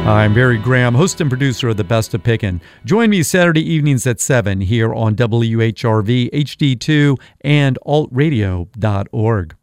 I'm Barry Graham, host and producer of The Best of Pickin'. Join me Saturday evenings at 7 here on WHRV, HD2, and altradio.org.